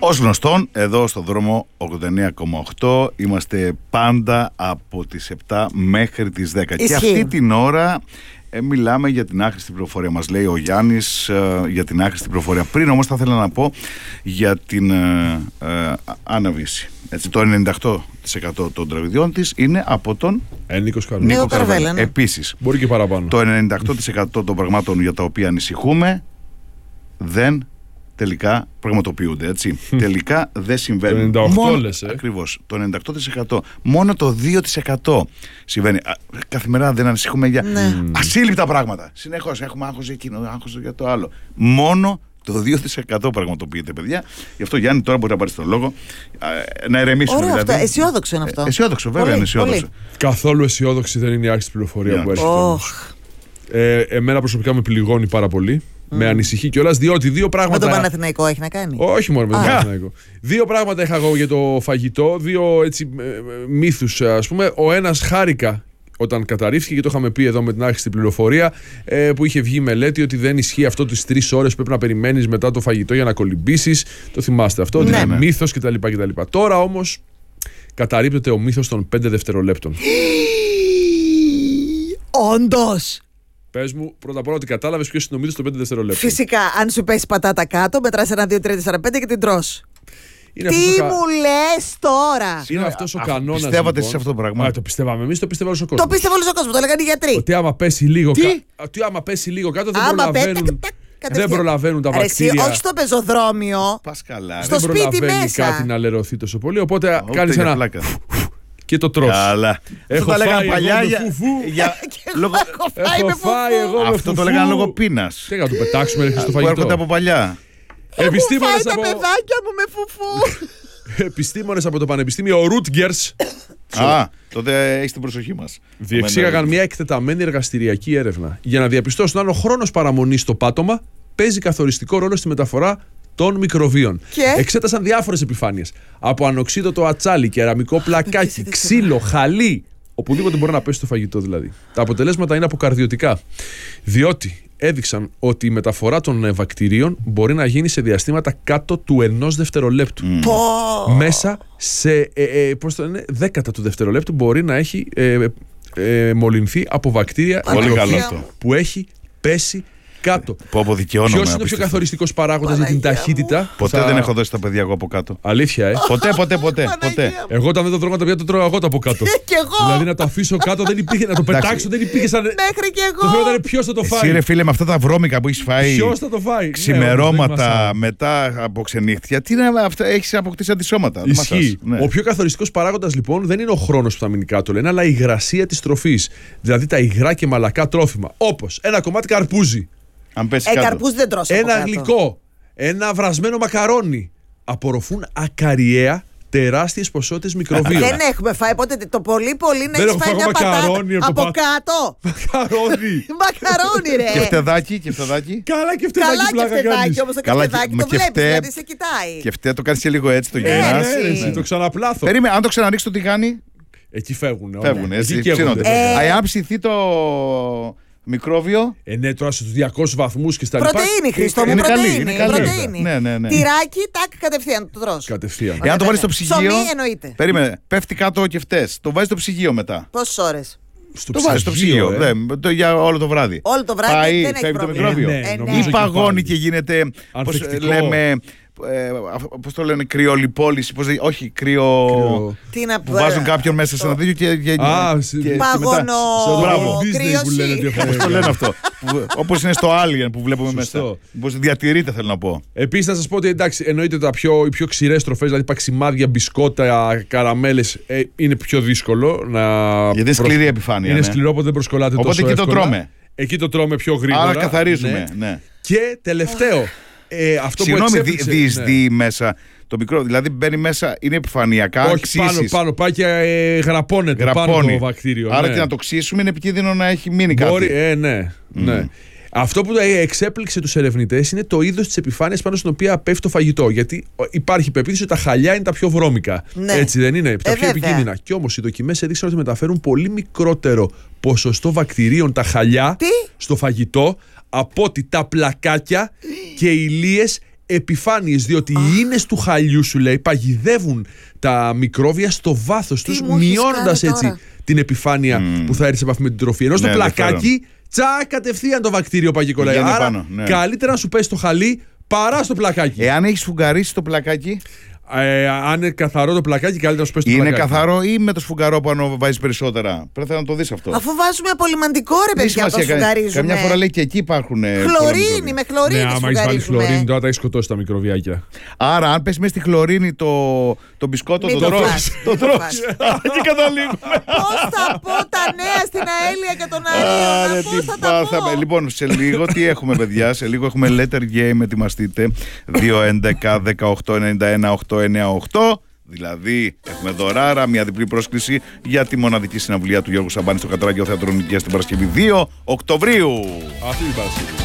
Ως γνωστόν, εδώ στο δρόμο 89,8 είμαστε πάντα από τις 7 μέχρι τις 10. Ισχύει. Και αυτή την ώρα μιλάμε για την άχρηστη πληροφορία. Μας λέει ο Γιάννης για την άχρηστη πληροφορία. Πριν όμως θα ήθελα να πω για την Άννα Βύση. Έτσι, το 98% των τραγουδιών της είναι από τον Νίκο Καρβέλα. Επίσης, μπορεί και παραπάνω. Το 98% των πραγμάτων για τα οποία ανησυχούμε δεν τελικά πραγματοποιούνται, έτσι. Τελικά δεν συμβαίνουν. Το 98% μόνο, λες, ακριβώς, το 98%. Μόνο το 2% συμβαίνει. Καθημερινά δεν ανησυχούμε για ασύλληπτα πράγματα. Συνεχώς έχουμε άγχος για εκείνο, άγχος για το άλλο. Μόνο το 2% πραγματοποιείται, παιδιά. Γι' αυτό, Γιάννη, τώρα μπορεί να πάρει τον λόγο. Να ηρεμήσουμε. Ωραίο δηλαδή. Αυτό. Αισιόδοξο είναι αυτό. Αισιόδοξο, βέβαια, πολύ, είναι αισιόδοξο. Καθόλου αισιόδοξη δεν είναι η άχρηστη πληροφορία που έρχεται. Εμένα προσωπικά με πληγώνει πάρα πολύ. Με ανησυχεί κιόλας, διότι δύο πράγματα. Με τον Παναθηναϊκό έχει να κάνει. Όχι μόνο με τον Παναθηναϊκό. Δύο πράγματα είχα εγώ για το φαγητό, δύο έτσι μύθους, ας πούμε. Ο ένας χάρηκα όταν καταρρίφθηκε και το είχαμε πει εδώ με την άχρηστη πληροφορία, που είχε βγει μελέτη ότι δεν ισχύει αυτό τις 3 ώρες που πρέπει να περιμένεις μετά το φαγητό για να κολυμπήσεις. Το θυμάστε αυτό, ότι είναι μύθος κτλ. Τώρα όμως καταρρίπτεται ο μύθος των 5 δευτερολέπτων. Όντως! Πες μου πρώτα απ' όλα ότι κατάλαβες ποιος είναι ο μύθος των 5 δευτερολέπτων. Φυσικά, αν σου πέσει πατάτα κάτω, μετράς 1, 2, 3, 4, 5 και την τρως. Τι μου λες τώρα! Είναι αυτός ο κανόνας. Πιστεύατε εσείς αυτό το πράγμα? Το πιστεύαμε εμείς, το πιστεύω όλος ο κόσμος. Το πιστεύω όλος ο κόσμος, το έλεγαν οι γιατροί. Ότι άμα πέσει λίγο κάτω δεν προλαβαίνουν τα βακτήρια. Όχι στο πεζοδρόμιο. Στο σπίτι μέσα. Δεν προλαβαίνει κάτι να λερωθεί τόσο πολύ. Οπότε κάνεις ένα πλάκα. Και το τρως. Καλά. Έχω φάει παλιά για έχω φάει εγώ με φουφού. Αυτό το λέγανε λόγω πείνας. Τι να του πετάξουμε στο φαγητό. Που έρχονται από παλιά. Έχω φάει τα παιδάκια μου με φουφού. Επιστήμονες από το Πανεπιστήμιο Rutgers. Τότε έχεις την προσοχή μας. Διεξήγαγαν μια εκτεταμένη εργαστηριακή έρευνα για να διαπιστώσουν αν ο χρόνος παραμονής στο πάτωμα παίζει καθοριστικό ρόλο στη μεταφορά των μικροβίων. Εξέτασαν διάφορες επιφάνειες. Από ανοξίδωτο ατσάλι, κεραμικό πλακάκι, ξύλο, χαλί. Οπουδήποτε μπορεί να πέσει το φαγητό δηλαδή. Τα αποτελέσματα είναι αποκαρδιωτικά. Διότι έδειξαν ότι η μεταφορά των βακτηρίων μπορεί να γίνει σε διαστήματα κάτω του 1 δευτερολέπτου. Μέσα σε δέκατα του δευτερολέπτου μπορεί να έχει μολυνθεί από βακτήρια που έχει πέσει κάτω. Ποιος είναι ο πιο καθοριστικός παράγοντας για την ταχύτητα? Ποτέ δεν έχω δώσει τα παιδιά εγώ από κάτω. Αλήθεια, Ποτέ. Εγώ όταν δεν το τρώω τα παιδιά, το τρώω εγώ το από κάτω. Και εγώ. Δηλαδή να το αφήσω κάτω δεν υπήρχε, να το πετάξω δεν υπήρχε σαν. Μέχρι και εγώ. Το θέμα ήταν ποιος θα το φάει. Εσύ ρε φίλε, με αυτά τα βρώμικα που έχεις φάει. Ποιος θα το φάει. Ξημερώματα μετά από ξενύχτια. Τι είναι αυτά, έχεις αποκτήσει αντισώματα. Ισχύει. Ο πιο καθοριστικός παράγοντας λοιπόν δεν είναι ο χρόνος που θα μείνει κάτω, λένε, αλλά η υγρασία της τροφής. Δηλαδή τα υγρά και μαλακά τρόφιμα. Όπως ένα κομμάτι καρπούζι. Καρπούζι δεν τρως. Ένα γλυκό, ένα βρασμένο μακαρόνι απορροφούν ακαριέα τεράστιες ποσότητες μικροβίων. Δεν έχουμε φάει ποτέ. Το πολύ να έχεις φάει μια πατάτα από κάτω. Μακαρόνι ρε. Και φτεδάκι. Καλά και φτεδάκι. Όμως το κεφτεδάκι το βλέπεις, δηλαδή σε κοιτάει. Και φτέ το κάνεις και λίγο έτσι, το γυρνάς. Το ξαναπλάθω. Περίμενε, αν το ξαναρίξεις το τηγάνι. Εκεί φεύγουν. Έτσι, ψήνονται. Αν ψηθεί το μικρόβιο. Ναι, τώρα στους 200 βαθμούς και στα λοιπά. Πρωτεΐνη, Χριστό μου, είναι πρωτεΐνη. Ναι. Τυράκι, τάκ, κατευθείαν το τρως. Εάν το βάλεις στο ψυγείο. Ψωμί εννοείται. Περίμενε, πέφτει κάτω και φταίς. Το βάζεις στο ψυγείο μετά. Πόσες ώρες? Το βάζεις στο ψυγείο. Για όλο το βράδυ. Όλο το βράδυ δεν έχει το μικρόβιο. Ή παγώνει και γίνεται. Πώς λέμε. Πώς το λένε, κρυολιπόληση. Όχι, που βάζουν κάποιον μέσα σε ένα τέτοιο και. Παγωνο. Πώς το λένε αυτό. Όπως είναι στο Alien που βλέπουμε μέσα. Πώς διατηρείται, θέλω να πω. Επίσης, να σας πω ότι εντάξει, εννοείται οι πιο ξηρές τροφές, δηλαδή παξιμάδια, μπισκότα, καραμέλες, είναι πιο δύσκολο να. Γιατί είναι σκληρή επιφάνεια. Είναι σκληρό, οπότε δεν προσκολάται τόσο εύκολα. Οπότε εκεί το τρώμε. Εκεί το τρώμε πιο γρήγορα. Άρα καθαρίζουμε. Ναι. Και τελευταίο. Συγγνώμη, διεισδύει μέσα το μικρό, δηλαδή μπαίνει μέσα, είναι επιφανειακά. Όχι, πάνω πάει και γραπώνεται πάνω το βακτήριο. Άρα και να το ξύσουμε είναι επικίνδυνο να έχει μείνει κάτι. Ναι. Αυτό που εξέπληξε τους ερευνητές είναι το είδος της επιφάνειας πάνω στην οποία πέφτει το φαγητό. Γιατί υπάρχει πεποίθηση ότι τα χαλιά είναι τα πιο βρώμικα. Ναι. Έτσι δεν είναι? Τα πιο επικίνδυνα. Κι όμως οι δοκιμές έδειξαν ότι μεταφέρουν πολύ μικρότερο ποσοστό βακτηρίων τα χαλιά στο φαγητό από ότι τα πλακάκια και οι ηλίες επιφάνειες, διότι οι ίνες του χαλιού, σου λέει, παγιδεύουν τα μικρόβια στο βάθος τους, μειώνοντας έτσι την επιφάνεια που θα έρθει σε επαφή με την τροφή. Ενώ στο πλακάκι, κατευθείαν το βακτήριο παγικολλάει. Άρα καλύτερα να σου πέσει το χαλί παρά στο πλακάκι. Εάν έχεις σφουγγαρίσει το πλακάκι. Αν είναι καθαρό το πλακάκι, καλύτερα να σου πέσει το πλακάκι. Είναι καθαρό ή με το σφουγγαρό που βάζεις περισσότερα? Πρέπει να το δεις αυτό. Αφού βάζουμε απολυμαντικό, ρε παιδιά, το σφουγγαρίζουμε. Καμιά φορά λέει και εκεί υπάρχουν. Χλωρίνη, με χλωρίνη. Ναι, άμα έχεις βάλει χλωρίνη, τώρα τα έχεις σκοτώσει τα μικροβιάκια. Άρα, αν πέσει μέσα στη χλωρίνη το μπισκότο, το τρως. Το τρως. Εκεί καταλήγουμε. Πώς θα πω τα νέα στην Αέλεια και τον Αέλιο? Πώς θα τα πω? Λοιπόν, σε λίγο τι έχουμε, παιδιά? Σε λίγο έχουμε letter game, ετοιμαστείτε. 2-11-18-91-898. Δηλαδή, έχουμε δωράρα, μια διπλή πρόσκληση για τη μοναδική συναυλία του Γιώργου Σαμπάνη στο Κατράκιο Θεατρονικίας την Παρασκευή 2 Οκτωβρίου. Αυτή την Παρασκευή.